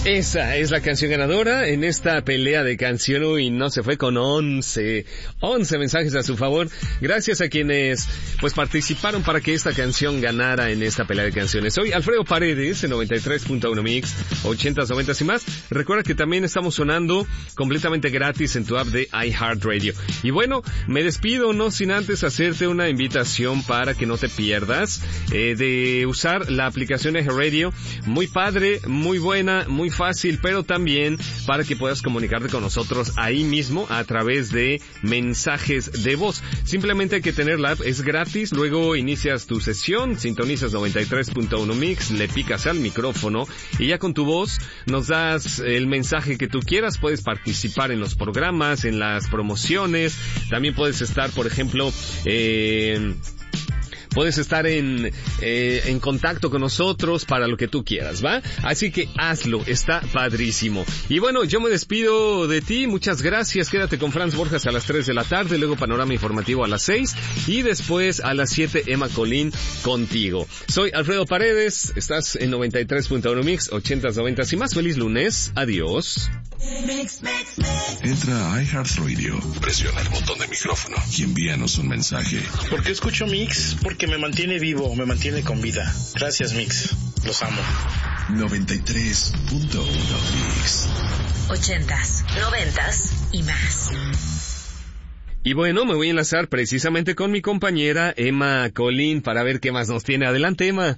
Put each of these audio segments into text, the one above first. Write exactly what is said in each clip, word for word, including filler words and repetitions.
Esa es la canción ganadora en esta pelea de canción y no se fue con once, once mensajes a su favor. Gracias a quienes pues participaron para que esta canción ganara en esta pelea de canciones. Soy Alfredo Paredes en noventa y tres punto uno Mix, ochentas, noventas y más. Recuerda que también estamos sonando completamente gratis en tu app de iHeartRadio. Y bueno, me despido no sin antes hacerte una invitación para que no te pierdas eh, de usar la aplicación iHeartRadio. Muy padre, muy buena, muy fácil, pero también para que puedas comunicarte con nosotros ahí mismo a través de mensajes de voz. Simplemente hay que tener la app, es gratis, luego inicias tu sesión, sintonizas noventa y tres punto uno Mix, le picas al micrófono y ya con tu voz nos das el mensaje que tú quieras. Puedes participar en los programas, en las promociones, también puedes estar, por ejemplo, eh... Puedes estar en eh, en contacto con nosotros para lo que tú quieras, ¿va? Así que hazlo, está padrísimo. Y bueno, yo me despido de ti, muchas gracias. Quédate con Franz Borjas a las tres de la tarde, luego Panorama Informativo a las seis y después a las siete Emma Colín contigo. Soy Alfredo Paredes, estás en noventa y tres punto uno Mix, ochentas, noventas y más. Feliz lunes, adiós. Entra a iHeartRadio, presiona el botón de micrófono y envíanos un mensaje. ¿Por qué escucho Mix? Porque me mantiene vivo, me mantiene con vida. Gracias, Mix. Los amo. noventa y tres punto uno Mix. Ochentas, noventas y más. Y bueno, me voy a enlazar precisamente con mi compañera Emma Colín para ver qué más nos tiene. Adelante, Emma.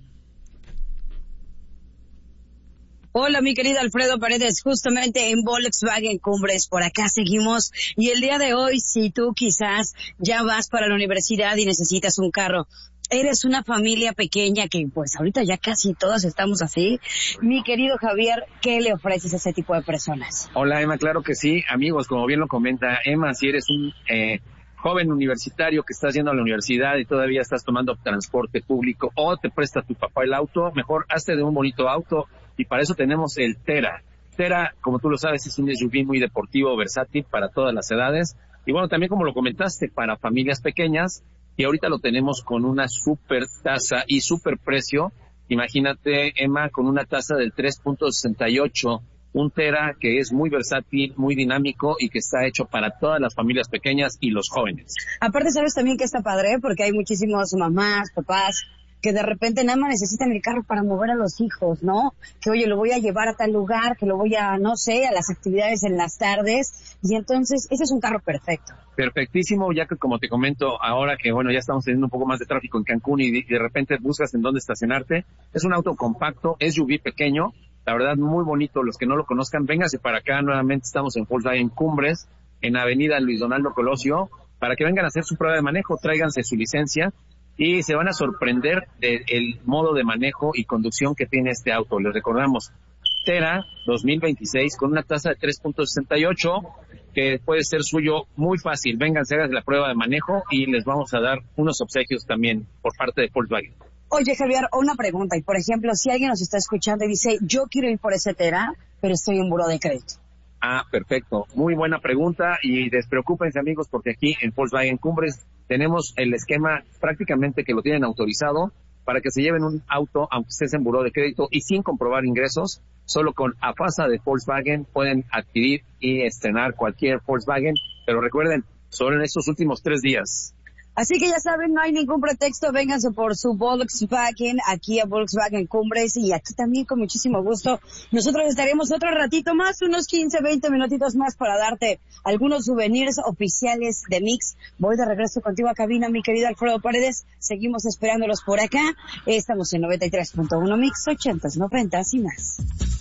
Hola, mi querido Alfredo Paredes, justamente en Volkswagen Cumbres, por acá seguimos. Y el día de hoy, si tú quizás ya vas para la universidad y necesitas un carro, eres una familia pequeña que pues ahorita ya casi todas estamos así. Mi querido Javier, ¿qué le ofreces a ese tipo de personas? Hola, Emma, claro que sí. Amigos, como bien lo comenta Emma, si eres un eh, joven universitario que estás yendo a la universidad y todavía estás tomando transporte público o te presta tu papá el auto, mejor hazte de un bonito auto. Y para eso tenemos el Tera. Tera, como tú lo sabes, es un S U V muy deportivo, versátil para todas las edades. Y bueno, también como lo comentaste, para familias pequeñas. Y ahorita lo tenemos con una super tasa y super precio. Imagínate, Emma, con una tasa del tres punto sesenta y ocho. Un Tera que es muy versátil, muy dinámico y que está hecho para todas las familias pequeñas y los jóvenes. Aparte, sabes también que está padre porque hay muchísimos mamás, papás que de repente nada más necesitan el carro para mover a los hijos, ¿no? Que oye, lo voy a llevar a tal lugar, que lo voy a, no sé, a las actividades en las tardes, y entonces ese es un carro perfecto. Perfectísimo, ya que como te comento ahora que bueno, ya estamos teniendo un poco más de tráfico en Cancún y de repente buscas en dónde estacionarte, es un auto compacto, S U V pequeño, la verdad muy bonito. Los que no lo conozcan, vénganse para acá, nuevamente estamos en Volkswagen Cumbres, en Avenida Luis Donaldo Colosio, para que vengan a hacer su prueba de manejo, tráiganse su licencia, y se van a sorprender del modo de manejo y conducción que tiene este auto. Les recordamos, Tera dos mil veintiséis con una tasa de tres punto sesenta y ocho, que puede ser suyo muy fácil. Vénganse, hagan la prueba de manejo y les vamos a dar unos obsequios también por parte de Volkswagen. Oye, Javier, una pregunta. Y por ejemplo, si alguien nos está escuchando y dice, yo quiero ir por ese Tera, pero estoy en buró de crédito. Ah, perfecto. Muy buena pregunta y despreocúpense, amigos, porque aquí en Volkswagen Cumbres tenemos el esquema prácticamente que lo tienen autorizado para que se lleven un auto aunque estés en buró de crédito y sin comprobar ingresos. Solo con AFASA de Volkswagen pueden adquirir y estrenar cualquier Volkswagen, pero recuerden, solo en estos últimos tres días. Así que ya saben, no hay ningún pretexto, vénganse por su Volkswagen aquí a Volkswagen Cumbres y aquí también con muchísimo gusto. Nosotros estaremos otro ratito más, unos quince, veinte minutitos más para darte algunos souvenirs oficiales de Mix. Voy de regreso contigo a cabina, mi querido Alfredo Paredes. Seguimos esperándolos por acá. Estamos en noventa y tres punto uno Mix, ochentas, noventas y más.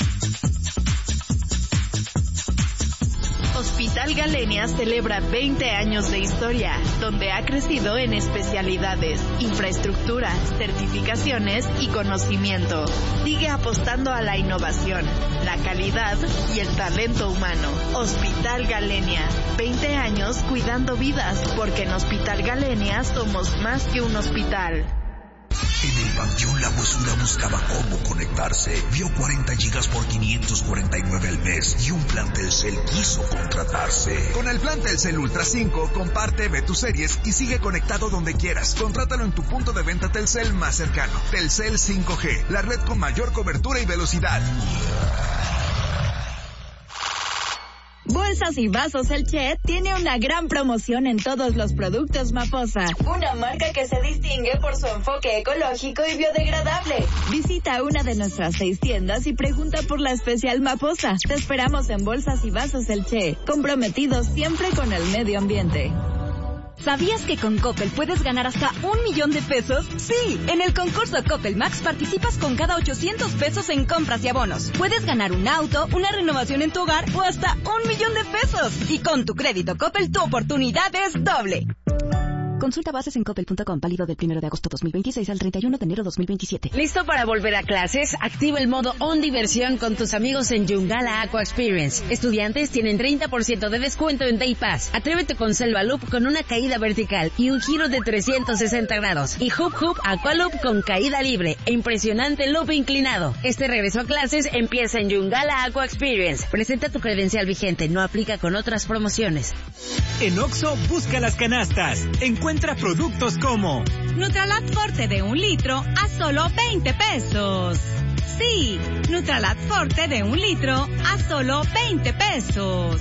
Hospital Galenia celebra veinte años de historia, donde ha crecido en especialidades, infraestructura, certificaciones y conocimiento. Sigue apostando a la innovación, la calidad y el talento humano. Hospital Galenia, veinte años cuidando vidas, porque en Hospital Galenia somos más que un hospital. En el Panteón La Huesura buscaba cómo conectarse. Vio cuarenta gigas por quinientos cuarenta y nueve al mes y un plan Telcel quiso contratarse. Con el plan Telcel Ultra cinco, comparte, ve tus series y sigue conectado donde quieras. Contrátalo en tu punto de venta Telcel más cercano. Telcel cinco G, la red con mayor cobertura y velocidad. Bolsas y Vasos El Che tiene una gran promoción en todos los productos Maposa, una marca que se distingue por su enfoque ecológico y biodegradable. Visita una de nuestras seis tiendas y pregunta por la especial Maposa. Te esperamos en Bolsas y Vasos El Che, comprometidos siempre con el medio ambiente. ¿Sabías que con Coppel puedes ganar hasta un millón de pesos? Sí, en el concurso Coppel Max participas con cada ochocientos pesos en compras y abonos. Puedes ganar un auto, una renovación en tu hogar o hasta un millón de pesos. Y con tu crédito Coppel tu oportunidad es doble. Consulta bases en coppel punto com, válido del primero de agosto dos mil veintiséis al treinta y uno de enero dos mil veintisiete. ¿Listo para volver a clases? Activa el modo On Diversión con tus amigos en Yungala Aqua Experience. Estudiantes tienen treinta por ciento de descuento en Day Pass. Atrévete con Selva Loop con una caída vertical y un giro de trescientos sesenta grados. Y Hoop Hoop Aqua Loop con caída libre e impresionante loop inclinado. Este regreso a clases empieza en Yungala Aqua Experience. Presenta tu credencial vigente, no aplica con otras promociones. En Oxxo, busca las canastas. Encuentra productos como Nutralat Forte de un litro a solo veinte pesos. Sí, Nutralat Forte de un litro a solo veinte pesos.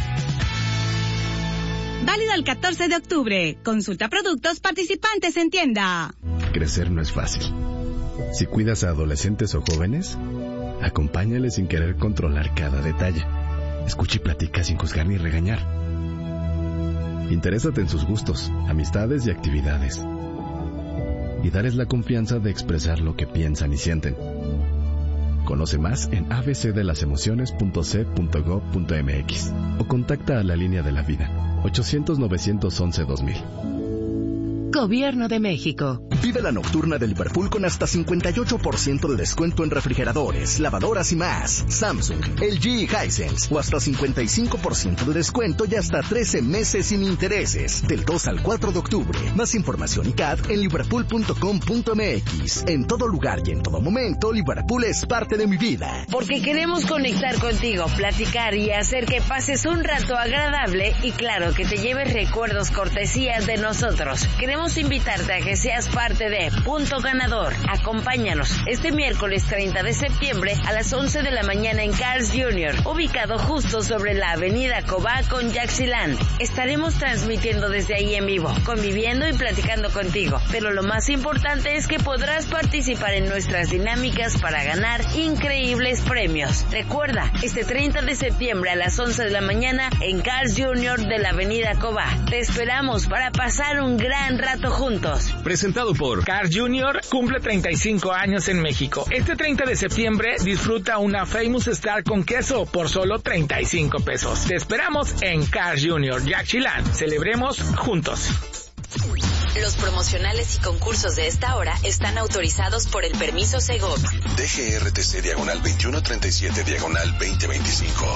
Válido el catorce de octubre. Consulta productos participantes en tienda. Crecer no es fácil. Si cuidas a adolescentes o jóvenes, acompáñales sin querer controlar cada detalle. Escucha y platica sin juzgar ni regañar. Interésate en sus gustos, amistades y actividades. Y darles la confianza de expresar lo que piensan y sienten. Conoce más en a b c de las emociones punto c punto gov punto m x o contacta a la línea de la vida ochocientos novecientos once dos mil. Gobierno de México. Vive la nocturna de Liverpool con hasta cincuenta y ocho por ciento de descuento en refrigeradores, lavadoras y más. Samsung, L G y Hisense. O hasta cincuenta y cinco por ciento de descuento y hasta trece meses sin intereses. Del dos al cuatro de octubre. Más información y C A D en liverpool punto com punto m x. En todo lugar y en todo momento, Liverpool es parte de mi vida. Porque queremos conectar contigo, platicar y hacer que pases un rato agradable y claro, que te lleves recuerdos cortesías de nosotros. Queremos invitarte a que seas parte de Punto Ganador. Acompáñanos este miércoles treinta de septiembre a las once de la mañana en Carl's junior, ubicado justo sobre la avenida Cobá con Yaxchilán. Estaremos transmitiendo desde ahí en vivo, conviviendo y platicando contigo. Pero lo más importante es que podrás participar en nuestras dinámicas para ganar increíbles premios. Recuerda, este treinta de septiembre a las once de la mañana en Carl's junior de la avenida Cobá. Te esperamos para pasar un gran rato juntos. Presentado por Carl's junior cumple treinta y cinco años en México. Este treinta de septiembre disfruta una Famous Star con queso por solo treinta y cinco pesos. Te esperamos en Carl's junior Yaxchilán. Celebremos juntos. Los promocionales y concursos de esta hora están autorizados por el permiso Segov. D G R T C diagonal veintiuno treinta y siete diagonal veinte veinticinco.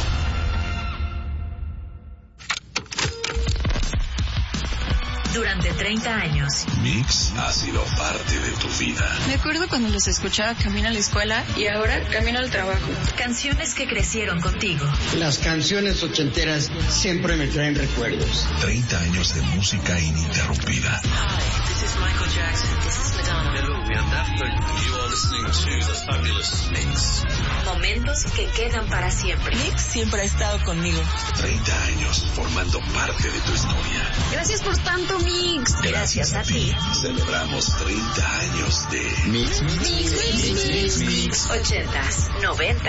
Durante treinta años. Mix ha sido parte de tu vida. Me acuerdo cuando los escuchaba camino a la escuela y ahora camino al trabajo. Canciones que crecieron contigo. Las canciones ochenteras siempre me traen recuerdos. treinta años de música ininterrumpida. Hi, this is Michael Jackson. This is Madonna. Hello, we are Daft Punk. You are listening to the fabulous Mix. Momentos que quedan para siempre. Mix siempre ha estado conmigo. treinta años formando parte de tu historia. Gracias por tanto, Mix. Gracias, Gracias a, a ti. Celebramos treinta años de Mix, Mix, Mix, Mix, Mix, Mix. ochentas, noventas.